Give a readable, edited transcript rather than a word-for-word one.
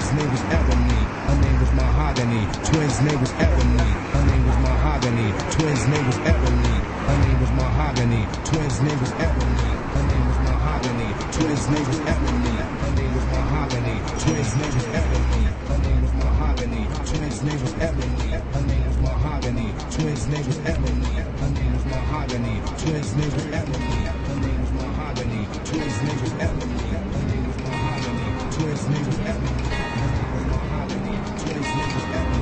Twins' name was Ebony. Her name was Mahogany. Twins' name was Ebony. Her name was Mahogany. Twins' name was Ebony. Her name was Mahogany. Twins' name was Ebony. Her name was Mahogany. Twins' name was Ebony. Her name was Mahogany. Twins' name was Ebony. Her name was Mahogany. Twins' name was Ebony. Her name was Mahogany. Twins' name was Ebony. Her name was Mahogany. Twins' name was Ebony.